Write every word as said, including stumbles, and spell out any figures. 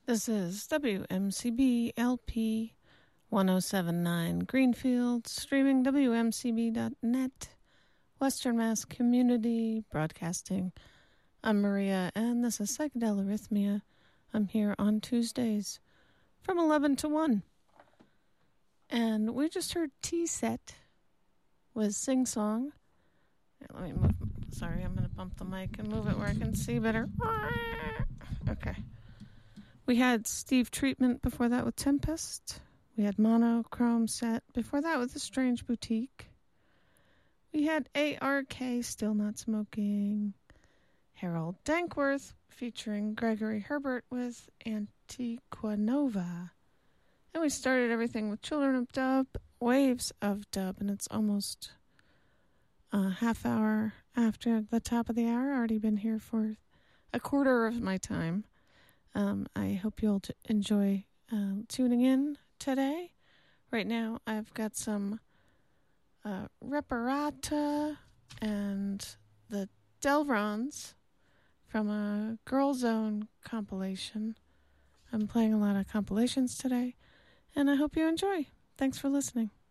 This is W M C B L P one oh seven point nine Greenfield, streaming W M C B dot net, Western Mass Community Broadcasting. I'm Maria, and this is Psychedelic Arrhythmia. I'm here on Tuesdays from eleven to one. And we just heard T-Set with Sing Song. Here, let me move. Sorry, I'm going to bump the mic and move it where I can see better. Okay. We had Steve Treatment before that with Tempest. We had Monochrome Set before that with The Strange Boutique. We had A R K, Still Not Smoking. Harold Dankworth featuring Gregory Herbert with Antiqua Nova. And we started everything with Children of Dub, Waves of Dub, and it's almost a half hour after the top of the hour. Already been here for a quarter of my time. Um, I hope you'll t- enjoy um, tuning in today. Right now, I've got some uh, Reparata and the Delrons from a Girl Zone compilation. I'm playing a lot of compilations today, and I hope you enjoy. Thanks for listening.